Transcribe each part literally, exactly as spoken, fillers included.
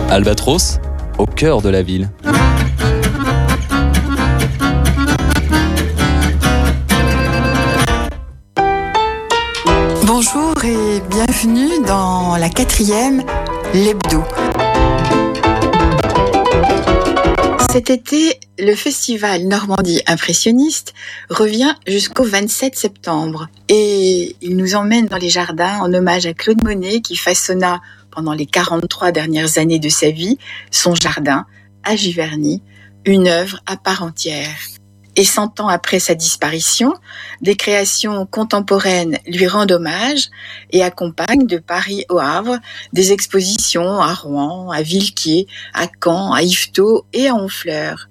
Albatros, au cœur de la ville. Bonjour et bienvenue dans la quatrième, l'hebdo. Cet été, le festival Normandie Impressionniste revient jusqu'au vingt-sept septembre et il nous emmène dans les jardins en hommage à Claude Monet qui façonna pendant les quarante-trois dernières années de sa vie son jardin à Giverny, une œuvre à part entière. Et cent ans après sa disparition, des créations contemporaines lui rendent hommage et accompagnent de Paris au Havre des expositions à Rouen, à Villequier, à Caen, à Yvetot et à Honfleur.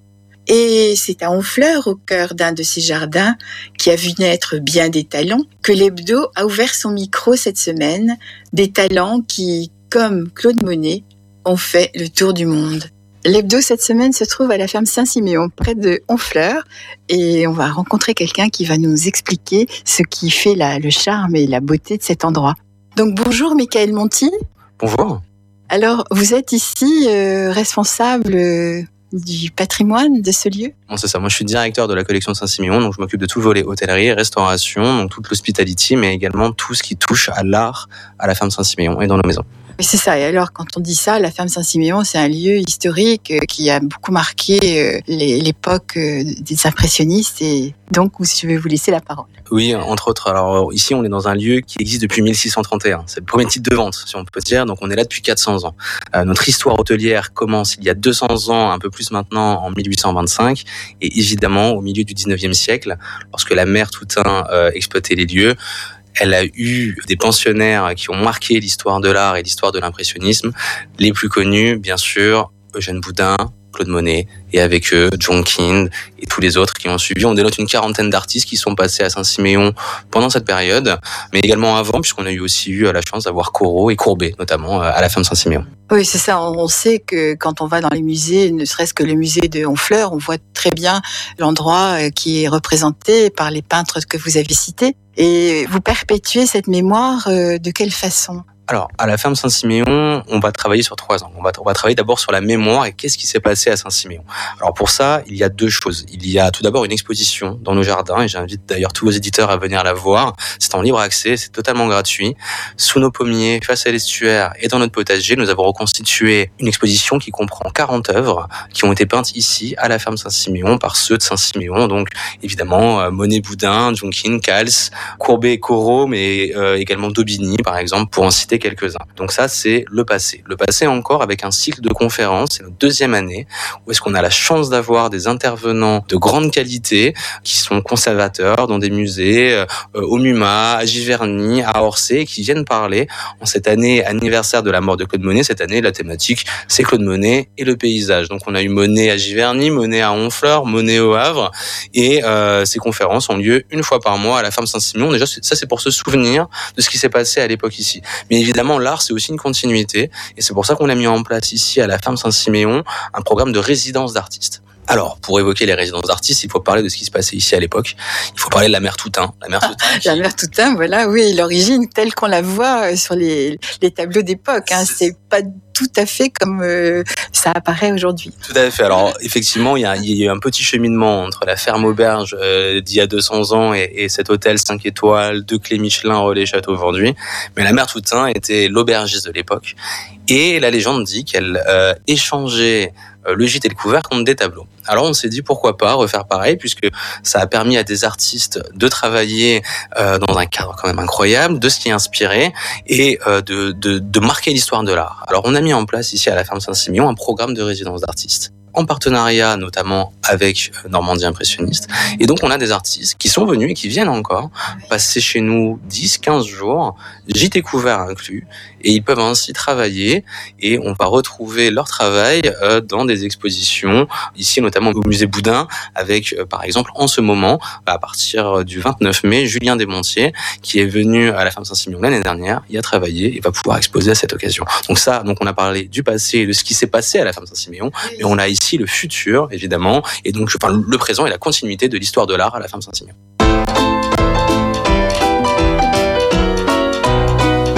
Et c'est à Honfleur, au cœur d'un de ces jardins, qui a vu naître bien des talents, que l'hebdo a ouvert son micro cette semaine, des talents qui, comme Claude Monet, ont fait le tour du monde. L'hebdo cette semaine se trouve à la ferme Saint-Siméon, près de Honfleur, et on va rencontrer quelqu'un qui va nous expliquer ce qui fait la, le charme et la beauté de cet endroit. Donc bonjour Michael Monti. Bonjour. Alors vous êtes ici euh, responsable euh, du patrimoine de ce lieu ? Bon, c'est ça, moi je suis directeur de la collection de Saint-Siméon, donc je m'occupe de tout le volet hôtellerie, restauration, donc toute l'hospitality, mais également tout ce qui touche à l'art à la ferme Saint-Siméon et dans nos maisons. Oui, c'est ça. Et alors, quand on dit ça, la ferme Saint-Siméon, c'est un lieu historique euh, qui a beaucoup marqué euh, les, l'époque euh, des impressionnistes. Et donc, je vais vous laisser la parole. Oui, entre autres. Alors ici, on est dans un lieu qui existe depuis mille six cent trente et un. C'est le premier titre de vente, si on peut dire. Donc, on est là depuis quatre cents ans. Euh, notre histoire hôtelière commence il y a deux cents ans, un peu plus maintenant, en mille huit cent vingt-cinq. Et évidemment, au milieu du dix-neuvième siècle, lorsque la mère Toutain euh, exploitait les lieux, elle a eu des pensionnaires qui ont marqué l'histoire de l'art et l'histoire de l'impressionnisme. Les plus connus, bien sûr, Eugène Boudin, Claude Monet, et avec eux, Jonquind et tous les autres qui ont suivi. On dénote une quarantaine d'artistes qui sont passés à Saint-Siméon pendant cette période, mais également avant, puisqu'on a eu aussi eu la chance d'avoir Corot et Courbet, notamment à la ferme Saint-Siméon. Oui, c'est ça. On sait que quand on va dans les musées, ne serait-ce que le musée de Honfleur, on voit très bien l'endroit qui est représenté par les peintres que vous avez cités. Et vous perpétuez cette mémoire de quelle façon ? Alors, à la ferme Saint-Siméon, on va travailler sur trois ans. On va, on va travailler d'abord sur la mémoire et qu'est-ce qui s'est passé à Saint-Siméon. Alors pour ça, il y a deux choses. Il y a tout d'abord une exposition dans nos jardins, et j'invite d'ailleurs tous vos éditeurs à venir la voir. C'est en libre accès, c'est totalement gratuit. Sous nos pommiers, face à l'estuaire et dans notre potager, nous avons reconstitué une exposition qui comprend quarante œuvres qui ont été peintes ici, à la ferme Saint-Siméon, par ceux de Saint-Siméon. Donc évidemment, Monet, Boudin, Jonquind, Cals, Courbet et Corot, mais euh, également Daubigny, par exemple, pour en citer quelques-uns. Donc ça, c'est le passé. Le passé encore avec un cycle de conférences, c'est notre deuxième année, où est-ce qu'on a la chance d'avoir des intervenants de grande qualité qui sont conservateurs dans des musées, euh, au MUMA, à Giverny, à Orsay, qui viennent parler en cette année anniversaire de la mort de Claude Monet. Cette année, la thématique, c'est Claude Monet et le paysage. Donc on a eu Monet à Giverny, Monet à Honfleur, Monet au Havre, et euh, ces conférences ont lieu une fois par mois à la ferme Saint-Siméon. Déjà, ça c'est pour se souvenir de ce qui s'est passé à l'époque ici. Mais évidemment, l'art, c'est aussi une continuité. Et c'est pour ça qu'on a mis en place ici, à la ferme Saint-Siméon, un programme de résidence d'artistes. Alors, pour évoquer les résidences d'artistes, il faut parler de ce qui se passait ici à l'époque. Il faut parler de la mère Toutain. La mère Toutain, ah, qui... la mère Toutain, voilà, oui, l'origine telle qu'on la voit sur les, les tableaux d'époque. Hein, c'est... c'est pas tout à fait comme euh, ça apparaît aujourd'hui. Tout à fait. Alors, effectivement, il y a, il y a eu un petit cheminement entre la ferme auberge euh, d'il y a deux cents ans et, et cet hôtel cinq étoiles, deux clés Michelin, relais château aujourd'hui. Mais la mère Toutain était l'aubergiste de l'époque. Et la légende dit qu'elle euh, échangeait le gîte et le couvert contre des tableaux. Alors on s'est dit pourquoi pas refaire pareil, puisque ça a permis à des artistes de travailler euh, dans un cadre quand même incroyable, de s'y inspirer et euh, de, de, de marquer l'histoire de l'art. Alors on a mis en place ici à la ferme Saint-Siméon un programme de résidence d'artistes, en partenariat notamment avec Normandie Impressionniste. Et donc on a des artistes qui sont venus et qui viennent encore passer chez nous dix à quinze jours, gîte et couvert inclus, et ils peuvent ainsi travailler et on va retrouver leur travail euh, dans des expositions, ici notamment au musée Boudin, avec euh, par exemple en ce moment, à partir du vingt-neuf mai, Julien Desmontiers, qui est venu à la ferme Saint-Siméon l'année dernière, y a travaillé et va pouvoir exposer à cette occasion. Donc ça, donc on a parlé du passé et de ce qui s'est passé à la ferme Saint-Siméon, mais on a ici le futur, évidemment, et donc je parle le présent et la continuité de l'histoire de l'art à la ferme Saint-Siméon.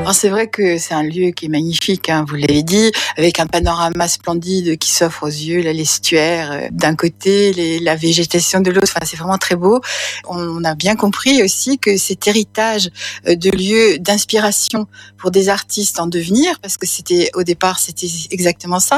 Alors c'est vrai que c'est un lieu qui est magnifique, hein, vous l'avez dit, avec un panorama splendide qui s'offre aux yeux, là, l'estuaire d'un côté, les, la végétation de l'autre, enfin c'est vraiment très beau. On a bien compris aussi que cet héritage de lieux d'inspiration pour des artistes en devenir, parce que c'était au départ c'était exactement ça,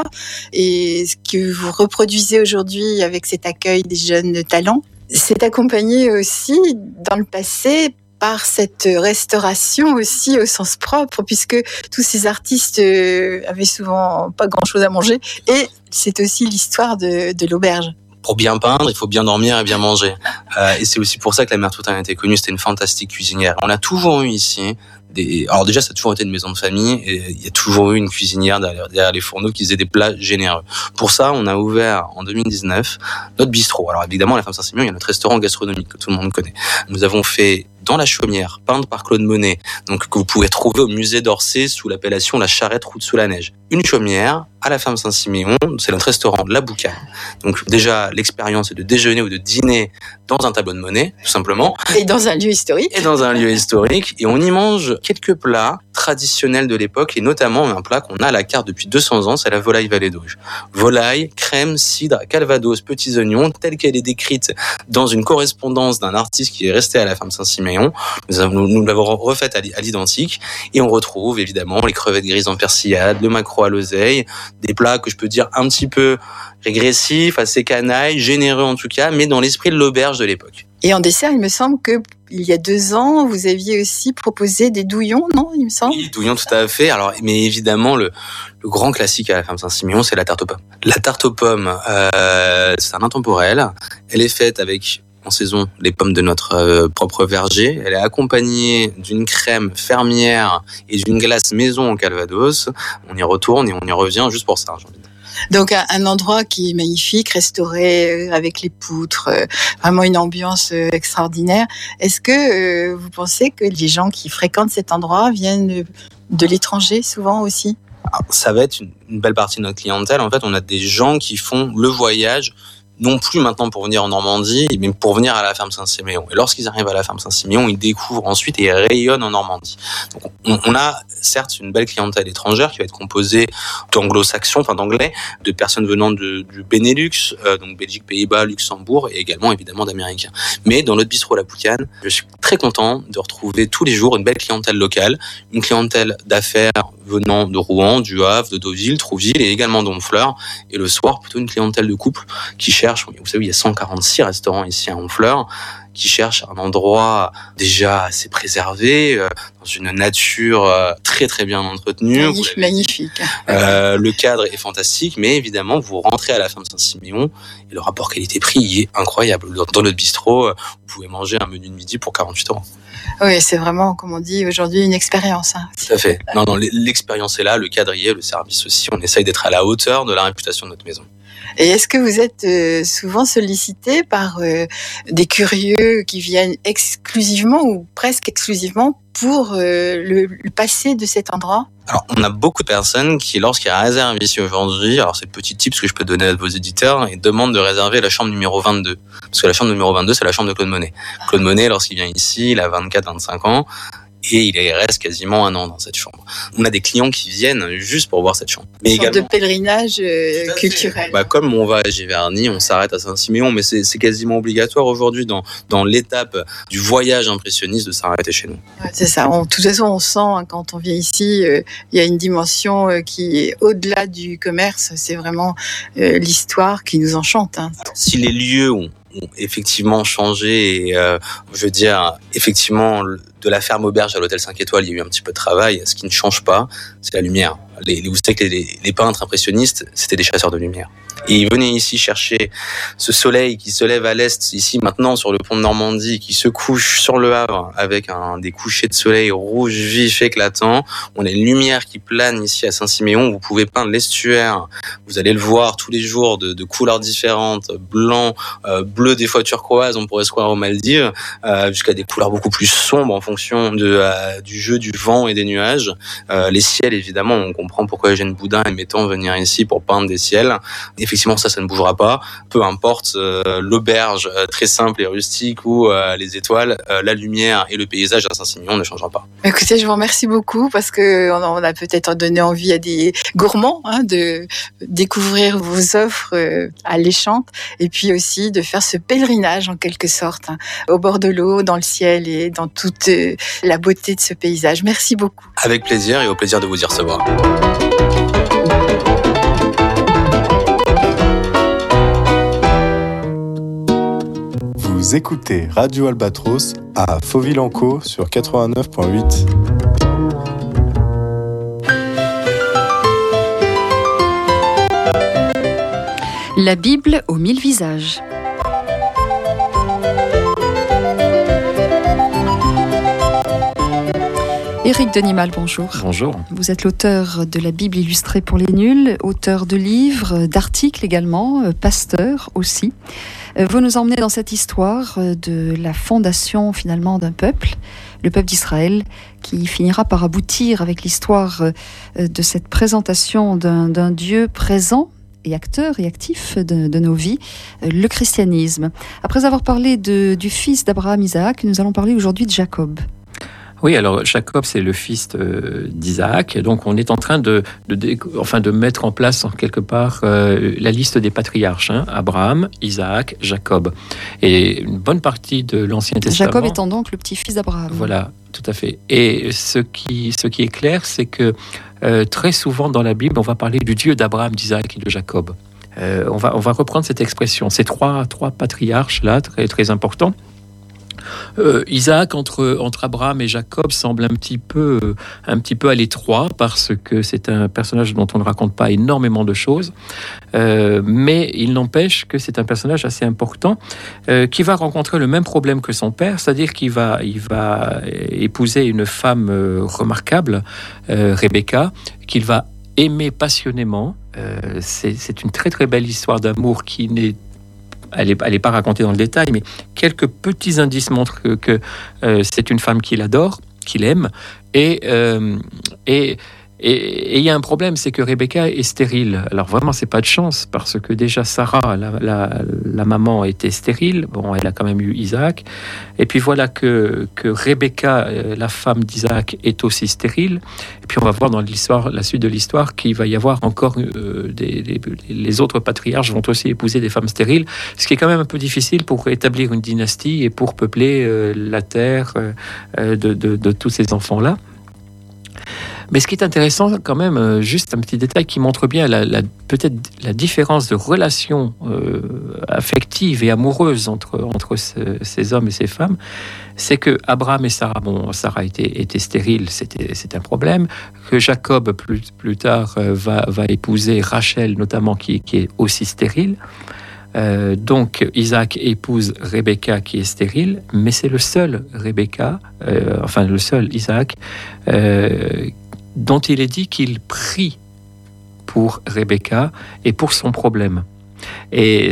et ce que vous reproduisez aujourd'hui avec cet accueil des jeunes talents, c'est accompagné aussi dans le passé par cette restauration aussi au sens propre, puisque tous ces artistes avaient souvent pas grand-chose à manger, et c'est aussi l'histoire de, de l'auberge. Pour bien peindre, il faut bien dormir et bien manger. Euh, et c'est aussi pour ça que la mère Toutaine a été connue, c'était une fantastique cuisinière. On a toujours eu ici des... Alors déjà, ça a toujours été une maison de famille, et il y a toujours eu une cuisinière derrière, derrière les fourneaux qui faisait des plats généreux. Pour ça, on a ouvert en deux mille dix-neuf notre bistrot. Alors évidemment, à la Ferme Saint-Siméon, il y a notre restaurant gastronomique que tout le monde connaît. Nous avons fait dans la Chaumière, peinte par Claude Monet, donc que vous pouvez trouver au musée d'Orsay sous l'appellation La Charrette route sous la neige. Une chaumière à la Ferme Saint-Siméon, c'est notre restaurant La Boucane. Donc déjà, l'expérience est de déjeuner ou de dîner dans un tableau de Monet, tout simplement. Et dans un lieu historique. Et dans un lieu historique. Et on y mange quelques plats traditionnels de l'époque, et notamment un plat qu'on a à la carte depuis deux cents ans, c'est la volaille Vallée d'Auge. Volaille, crème, cidre, calvados, petits oignons, telle qu'elle est décrite dans une correspondance d'un artiste qui est resté à la Ferme Saint-Siméon. Nous, nous l'avons refaite à l'identique, et on retrouve évidemment les crevettes grises en persillade, le maquereau à l'oseille, des plats que je peux dire un petit peu régressifs, assez canailles, généreux en tout cas, mais dans l'esprit de l'auberge de l'époque. Et en dessert, il me semble que il y a deux ans, vous aviez aussi proposé des douillons, non, il me semble? Oui, douillons, tout à fait. Alors, mais évidemment, le, le grand classique à la Ferme Saint-Siméon, c'est la tarte aux pommes. La tarte aux pommes, euh, c'est un intemporel. Elle est faite avec, en saison, les pommes de notre euh, propre verger. Elle est accompagnée d'une crème fermière et d'une glace maison au Calvados. On y retourne et on y revient juste pour ça, j'ai envie de dire. Donc un endroit qui est magnifique, restauré avec les poutres, vraiment une ambiance extraordinaire. Est-ce que vous pensez que les gens qui fréquentent cet endroit viennent de l'étranger souvent aussi? Alors, ça va être une, une belle partie de notre clientèle. En fait, on a des gens qui font le voyage, non plus maintenant pour venir en Normandie, mais pour venir à la Ferme Saint-Siméon. Et lorsqu'ils arrivent à la Ferme Saint-Siméon, ils découvrent ensuite et ils rayonnent en Normandie. Donc, on, on a certes une belle clientèle étrangère qui va être composée d'anglo-saxons, enfin d'anglais, de personnes venant de, du Benelux, euh, donc Belgique, Pays-Bas, Luxembourg, et également évidemment d'Américains. Mais dans notre bistrot La Boucane, je suis très content de retrouver tous les jours une belle clientèle locale, une clientèle d'affaires venant de Rouen, du Havre, de Deauville, Trouville et également d'Honfleur. Et le soir, plutôt une clientèle de couple qui cherche, vous savez, il y a cent quarante-six restaurants ici à Honfleur, qui cherchent un endroit déjà assez préservé, euh, dans une nature euh, très très bien entretenue. Magnifique. magnifique. Euh, le cadre est fantastique, mais évidemment, vous rentrez à la Ferme Saint-Siméon et le rapport qualité-prix y est incroyable. Dans, dans notre bistrot, vous pouvez manger un menu de midi pour quarante-huit euros. Oui, c'est vraiment, comme on dit aujourd'hui, une expérience. Hein. Tout à fait. Non, non, l'expérience est là, le cadre y est, le service aussi. On essaye d'être à la hauteur de la réputation de notre maison. Et est-ce que vous êtes euh, souvent sollicité par euh, des curieux qui viennent exclusivement ou presque exclusivement pour euh, le, le passé de cet endroit? Alors, on a beaucoup de personnes qui, lorsqu'ils réservent ici aujourd'hui, alors c'est le petit tips que je peux donner à vos éditeurs, ils demandent de réserver la chambre numéro vingt-deux. Parce que la chambre numéro vingt-deux, c'est la chambre de Claude Monet. Claude Monet, lorsqu'il vient ici, il a vingt-quatre vingt-cinq ans. Et il reste quasiment un an dans cette chambre. On a des clients qui viennent juste pour voir cette chambre. Mais une sorte également de pèlerinage euh, culturel. Bah, comme on va à Giverny, on s'arrête à Saint-Siméon, mais c'est, c'est quasiment obligatoire aujourd'hui dans, dans l'étape du voyage impressionniste de s'arrêter chez nous. Ouais, c'est ça. On, de toute façon, on sent hein, quand on vient ici, il euh, y a une dimension euh, qui est au-delà du commerce. C'est vraiment euh, l'histoire qui nous enchante. Hein. Alors, si les lieux ont ont effectivement changé et euh, je veux dire effectivement de la ferme auberge à l'hôtel cinq étoiles il y a eu un petit peu de travail. Ce qui ne change pas, c'est la lumière. Les, les, vous savez que les, les peintres impressionnistes c'était des chasseurs de lumière et ils venaient ici chercher ce soleil qui se lève à l'est ici maintenant sur le pont de Normandie, qui se couche sur le Havre avec un des couchers de soleil rouge vif éclatant. On a une lumière qui plane ici à Saint-Siméon. Vous pouvez peindre l'estuaire, vous allez le voir tous les jours de, de couleurs différentes, blanc, euh, bleu, des fois turquoise, on pourrait se croire aux Maldives, euh, jusqu'à des couleurs beaucoup plus sombres en fonction fonction de, euh, du jeu du vent et des nuages. Euh, les ciels, évidemment, on comprend pourquoi Eugène Boudin aimait tant venir ici pour peindre des ciels. Effectivement, ça, ça ne bougera pas. Peu importe euh, l'auberge euh, très simple et rustique ou euh, les étoiles, euh, la lumière et le paysage à Saint-Siméon ne changera pas. Écoutez, je vous remercie beaucoup parce que on a peut-être donné envie à des gourmands hein, de découvrir vos offres euh, alléchantes et puis aussi de faire ce pèlerinage en quelque sorte hein, au bord de l'eau, dans le ciel et dans toute euh, la beauté de ce paysage. Merci beaucoup. Avec plaisir et au plaisir de vous y recevoir. Vous écoutez Radio Albatros à Fauville-en-Caux sur quatre-vingt-neuf virgule huit. La Bible aux mille visages. Éric Denimal, bonjour. Bonjour. Vous êtes l'auteur de la Bible illustrée pour les nuls, auteur de livres, d'articles également, pasteur aussi. Vous nous emmenez dans cette histoire de la fondation finalement d'un peuple, le peuple d'Israël, qui finira par aboutir avec l'histoire de cette présentation d'un, d'un Dieu présent et acteur et actif de, de nos vies, le christianisme. Après avoir parlé de, du fils d'Abraham, Isaac, nous allons parler aujourd'hui de Jacob. Oui, alors Jacob, c'est le fils euh, d'Isaac. Donc, on est en train de, de, enfin, de mettre en place, en quelque part, euh, la liste des patriarches. Hein, Abraham, Isaac, Jacob. Et une bonne partie de l'Ancien Testament... Jacob étant donc le petit-fils d'Abraham. Voilà, tout à fait. Et ce qui, ce qui est clair, c'est que euh, très souvent dans la Bible, on va parler du Dieu d'Abraham, d'Isaac et de Jacob. Euh, on va, on va reprendre cette expression. Ces trois, trois patriarches-là, très, très importants. Euh, Isaac entre, entre Abraham et Jacob semble un petit peu, euh, un petit peu à l'étroit parce que c'est un personnage dont on ne raconte pas énormément de choses, euh, mais il n'empêche que c'est un personnage assez important euh, qui va rencontrer le même problème que son père, c'est-à-dire qu'il va, il va épouser une femme euh, remarquable, euh, Rebecca, qu'il va aimer passionnément. Euh, c'est, c'est une très très belle histoire d'amour qui n'est Elle n'est elle est pas racontée dans le détail, mais quelques petits indices montrent que, que euh, c'est une femme qu'il adore, qu'il aime. Et euh, et et il y a un problème, c'est que Rebecca est stérile. Alors vraiment, c'est pas de chance, parce que déjà Sarah, la, la, la maman, était stérile. Bon, elle a quand même eu Isaac. Et puis voilà que, que Rebecca, la femme d'Isaac, est aussi stérile. Et puis on va voir dans l'histoire, la suite de l'histoire, qu'il va y avoir encore euh, des, des, les autres patriarches vont aussi épouser des femmes stériles, ce qui est quand même un peu difficile pour établir une dynastie et pour peupler euh, la terre euh, de, de, de tous ces enfants-là. Mais ce qui est intéressant quand même, juste un petit détail qui montre bien la, la, peut-être la différence de relations euh, affectives et amoureuses entre, entre ce, ces hommes et ces femmes, c'est que Abraham et Sarah, bon, Sarah était, était stérile, c'était, c'était un problème, que Jacob plus, plus tard va, va épouser Rachel notamment qui, qui est aussi stérile. Euh, donc Isaac épouse Rebecca qui est stérile, mais c'est le seul Rebecca, euh, enfin le seul Isaac, euh, dont il est dit qu'il prie pour Rebecca et pour son problème. Et,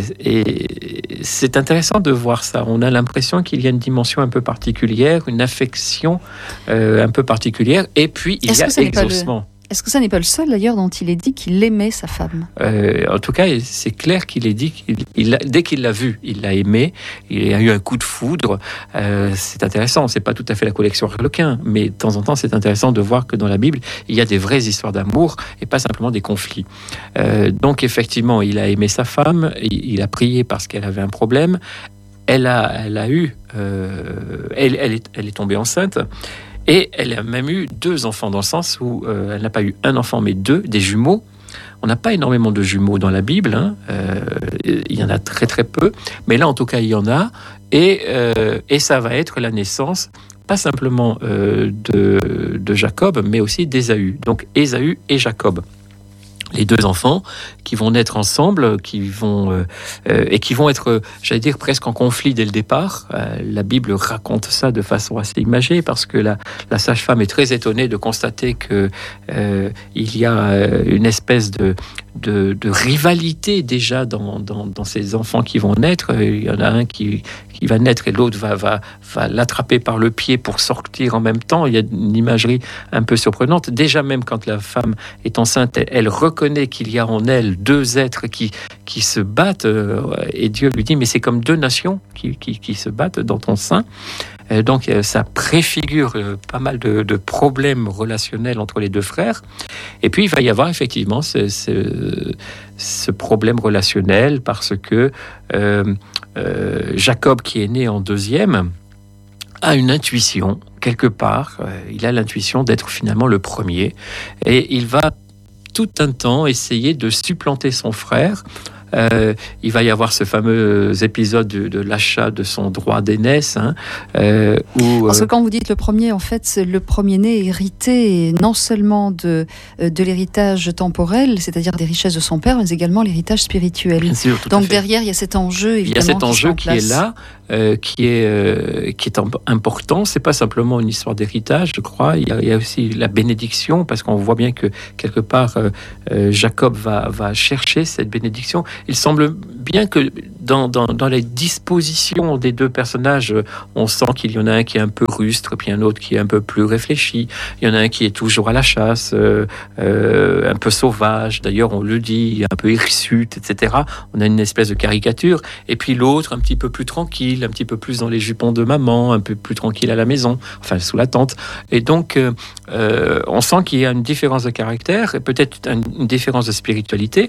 et c'est intéressant de voir ça. On a l'impression qu'il y a une dimension un peu particulière, une affection euh, un peu particulière, et puis il Est-ce y a exaucement. Est-ce que ça n'est pas le seul d'ailleurs dont il est dit qu'il aimait sa femme ? euh, En tout cas, c'est clair qu'il est dit qu'il, il a, dès qu'il l'a vue, il l'a aimée. Il a eu un coup de foudre. Euh, c'est intéressant. C'est pas tout à fait la collection Harlequin, mais de temps en temps, c'est intéressant de voir que dans la Bible, il y a des vraies histoires d'amour et pas simplement des conflits. Euh, donc effectivement, il a aimé sa femme. Il a prié parce qu'elle avait un problème. Elle a, elle a eu, euh, elle, elle, est, elle est tombée enceinte. Et elle a même eu deux enfants, dans le sens où euh, elle n'a pas eu un enfant, mais deux, des jumeaux. On n'a pas énormément de jumeaux dans la Bible, hein. euh, il y en a très très peu, mais là en tout cas il y en a, et, euh, et ça va être la naissance, pas simplement euh, de, de Jacob, mais aussi d'Ésaü, donc Ésaü et Jacob. les deux enfants qui vont naître ensemble, qui vont euh, euh, et qui vont être, euh, j'allais dire, presque en conflit dès le départ. Euh, la Bible raconte ça de façon assez imagée, parce que la, la sage-femme est très étonnée de constater que euh, il y a euh, une espèce de, de, de rivalité déjà dans, dans, dans ces enfants qui vont naître. Il y en a un qui, qui va naître et l'autre va, va, va l'attraper par le pied pour sortir en même temps. Il y a une imagerie un peu surprenante. Déjà, même quand la femme est enceinte, elle, elle reconnaît qu'il y a en elle deux êtres qui, qui se battent, euh, et Dieu lui dit, mais c'est comme deux nations qui, qui, qui se battent dans ton sein. Euh, donc euh, ça préfigure euh, pas mal de, de problèmes relationnels entre les deux frères. Et puis il va y avoir effectivement ce, ce, ce problème relationnel, parce que euh, euh, Jacob, qui est né en deuxième, a une intuition quelque part. Euh, il a l'intuition d'être finalement le premier, et il va tout un temps essayer de supplanter son frère. Euh, il va y avoir ce fameux épisode de, de l'achat de son droit d'aînesse, hein, euh, où, Parce que quand vous dites le premier, en fait, le premier-né héritait non seulement de, de l'héritage temporel, c'est-à-dire des richesses de son père, mais également l'héritage spirituel. Bien sûr, tout Donc à fait. derrière, il y a cet enjeu, évidemment. Il y a cet qui enjeu qui est là, euh, qui est euh, qui est important. C'est pas simplement une histoire d'héritage, je crois. Il y a, il y a aussi la bénédiction, parce qu'on voit bien que quelque part euh, euh, Jacob va va chercher cette bénédiction. Il semble bien que dans, dans, dans les dispositions des deux personnages, on sent qu'il y en a un qui est un peu rustre, puis un autre qui est un peu plus réfléchi. Il y en a un qui est toujours à la chasse, euh, euh, un peu sauvage, d'ailleurs on le dit, un peu hirsute, et cetera. On a une espèce de caricature. Et puis l'autre, un petit peu plus tranquille, un petit peu plus dans les jupons de maman, un peu plus tranquille à la maison, enfin sous la tente. Et donc, euh, euh, on sent qu'il y a une différence de caractère, et peut-être une différence de spiritualité.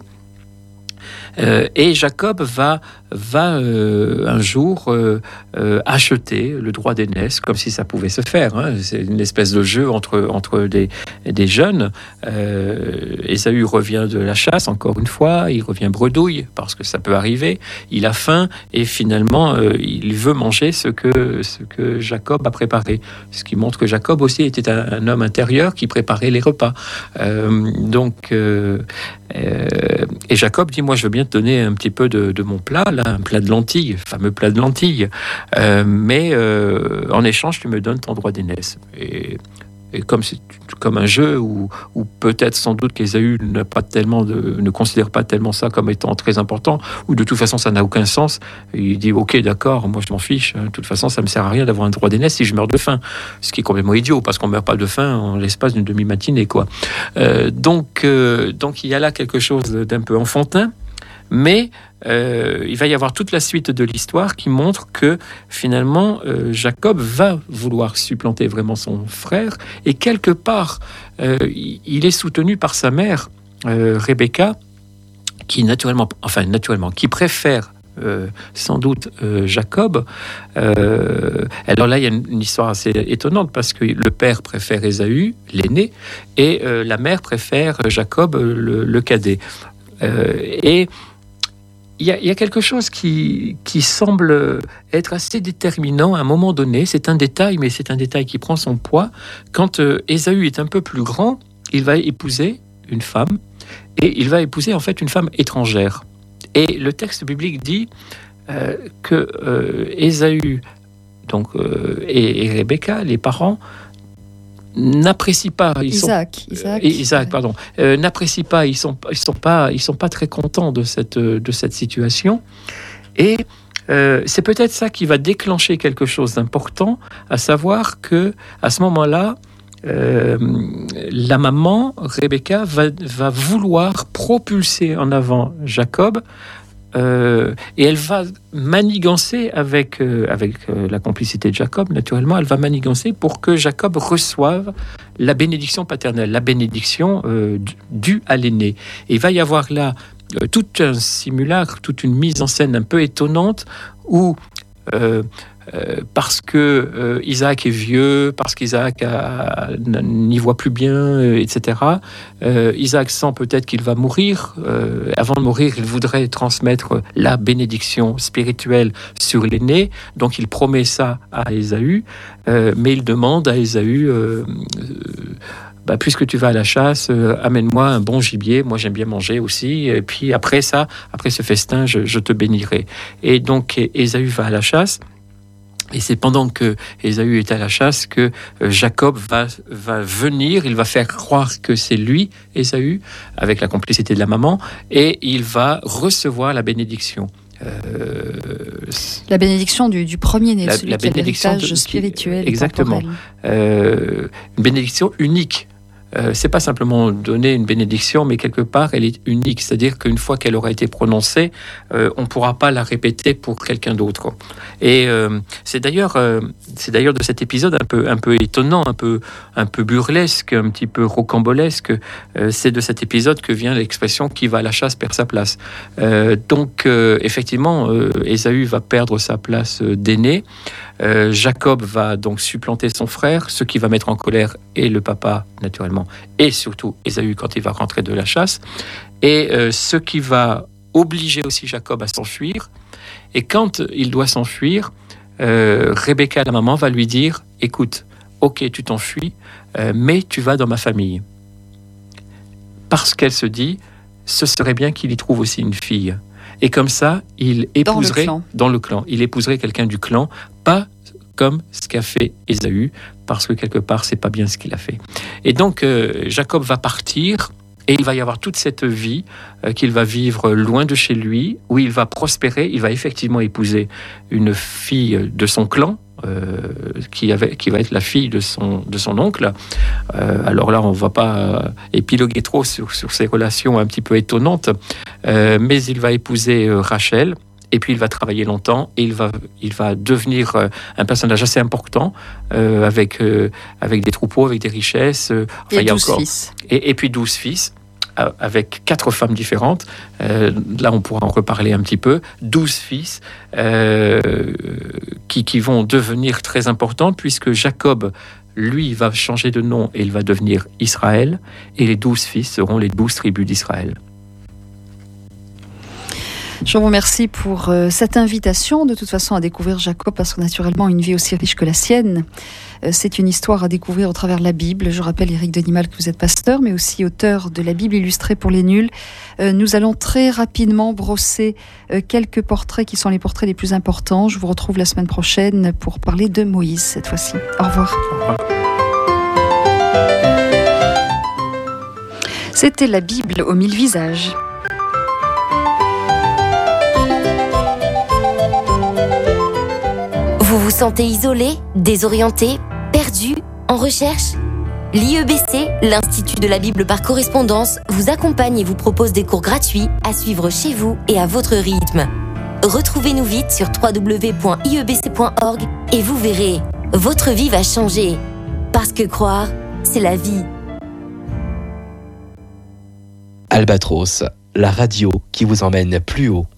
Euh, et Jacob va, va euh, un jour euh, euh, acheter le droit d'aînesse, comme si ça pouvait se faire. Hein. C'est une espèce de jeu entre, entre des, des jeunes. Euh, Ésaü revient de la chasse, encore une fois, il revient bredouille, parce que ça peut arriver. Il a faim, et finalement, euh, il veut manger ce que, ce que Jacob a préparé. Ce qui montre que Jacob aussi était un, un homme intérieur qui préparait les repas. Euh, donc, euh, euh, et Jacob dit, moi je veux bien te donner un petit peu de, de mon plat, là, un plat de lentilles, le fameux plat de lentilles, euh, mais euh, en échange tu me donnes ton droit d'aînesse. Et, et comme c'est comme un jeu où, où peut-être sans doute qu'Ésaü n'a pas tellement de, ne considère pas tellement ça comme étant très important, ou de toute façon ça n'a aucun sens, il dit ok d'accord, moi je m'en fiche, de toute façon ça me sert à rien d'avoir un droit d'aînesse si je meurs de faim, ce qui est complètement idiot, parce qu'on meurt pas de faim en l'espace d'une demi-matinée, quoi. Euh, donc, euh, donc il y a là quelque chose d'un peu enfantin, mais euh, il va y avoir toute la suite de l'histoire qui montre que finalement euh, Jacob va vouloir supplanter vraiment son frère, et quelque part euh, il est soutenu par sa mère euh, Rebecca, qui naturellement, enfin naturellement, qui préfère Euh, sans doute euh, Jacob. Euh, alors là, il y a une, une histoire assez étonnante, parce que le père préfère Ésaü, l'aîné, et euh, la mère préfère Jacob, le, le cadet. Euh, et il y, a, il y a quelque chose qui, qui semble être assez déterminant à un moment donné. C'est un détail, mais c'est un détail qui prend son poids. Quand euh, Ésaü est un peu plus grand, il va épouser une femme, et il va épouser en fait une femme étrangère. Et le texte biblique dit euh, que euh, Ésaü donc, euh, et, et Rebecca, les parents, n'apprécient pas. Ils Isaac, sont, Isaac, euh, Isaac, pardon, euh, n'apprécient pas. Ils sont, ils sont pas, ils sont pas très contents de cette, de cette situation. Et euh, c'est peut-être ça qui va déclencher quelque chose d'important, à savoir que à ce moment-là, Euh, la maman, Rebecca, va, va vouloir propulser en avant Jacob, euh, et elle va manigancer avec, euh, avec euh, la complicité de Jacob, naturellement, elle va manigancer pour que Jacob reçoive la bénédiction paternelle, la bénédiction euh, due à l'aîné. Et il va y avoir là euh, tout un simulacre, toute une mise en scène un peu étonnante, où euh, Euh, parce que euh, Isaac est vieux, parce qu'Isaac a, n'y voit plus bien, euh, et cetera. Euh, Isaac sent peut-être qu'il va mourir. Euh, avant de mourir, il voudrait transmettre la bénédiction spirituelle sur l'aîné. Donc il promet ça à Ésaü, euh, mais il demande à Ésaü euh, bah, puisque tu vas à la chasse, euh, amène-moi un bon gibier, moi j'aime bien manger aussi, et puis après ça, après ce festin, je, je te bénirai. Et donc Ésaü va à la chasse. Et c'est pendant que Ésaü est à la chasse que Jacob va, va venir, il va faire croire que c'est lui, Ésaü, avec la complicité de la maman, et il va recevoir la bénédiction. Euh, la bénédiction du, du premier-né, la, celui la qui a l'héritage de, spirituel. Exactement. Euh, une bénédiction unique. Euh, c'est pas simplement donner une bénédiction, mais quelque part, elle est unique. C'est-à-dire qu'une fois qu'elle aura été prononcée, euh, on ne pourra pas la répéter pour quelqu'un d'autre. Et euh, c'est d'ailleurs, euh, c'est d'ailleurs de cet épisode un peu, un peu étonnant, un peu, un peu burlesque, un petit peu rocambolesque. Euh, c'est de cet épisode que vient l'expression « qui va à la chasse perd sa place ». Euh, donc, euh, effectivement, euh, Ésaü va perdre sa place d'aîné. Euh, Jacob va donc supplanter son frère, ce qui va mettre en colère et le papa, naturellement, et surtout Ésaü quand il va rentrer de la chasse, et euh, ce qui va obliger aussi Jacob à s'enfuir. Et quand il doit s'enfuir, euh, Rebecca, la maman, va lui dire « Écoute, ok, tu t'enfuis, euh, mais tu vas dans ma famille. » Parce qu'elle se dit « Ce serait bien qu'il y trouve aussi une fille. » Et comme ça, il épouserait dans le, dans le clan. Il épouserait quelqu'un du clan, pas comme ce qu'a fait Ésaü, parce que quelque part, c'est pas bien ce qu'il a fait. Et donc, euh, Jacob va partir, et il va y avoir toute cette vie euh, qu'il va vivre loin de chez lui, où il va prospérer. Il va effectivement épouser une fille de son clan, euh, qui, avait, qui va être la fille de son, de son oncle. Euh, alors là, on ne va pas euh, épiloguer trop sur, sur ces relations un petit peu étonnantes, euh, mais il va épouser euh, Rachel. Et puis il va travailler longtemps et il va, il va devenir euh, un personnage assez important euh, avec, euh, avec des troupeaux, avec des richesses. Euh, enfin, et douze fils. Et, et puis douze fils, euh, avec quatre femmes différentes. Euh, là, on pourra en reparler un petit peu. douze fils euh, qui, qui vont devenir très importants puisque Jacob, lui, va changer de nom et il va devenir Israël. Et les douze fils seront les douze tribus d'Israël. Je vous remercie pour euh, cette invitation, de toute façon, à découvrir Jacob, parce que naturellement, une vie aussi riche que la sienne, euh, c'est une histoire à découvrir au travers de la Bible. Je rappelle, Éric Denimal, que vous êtes pasteur, mais aussi auteur de la Bible illustrée pour les nuls. Euh, nous allons très rapidement brosser euh, quelques portraits qui sont les portraits les plus importants. Je vous retrouve la semaine prochaine pour parler de Moïse, cette fois-ci. Au revoir. Au revoir. C'était la Bible aux mille visages. Vous vous sentez isolé, désorienté, perdu, en recherche ? L'I E B C, l'Institut de la Bible par correspondance, vous accompagne et vous propose des cours gratuits à suivre chez vous et à votre rythme. Retrouvez-nous vite sur w w w point i e b c point org et vous verrez, votre vie va changer. Parce que croire, c'est la vie. Albatros, la radio qui vous emmène plus haut.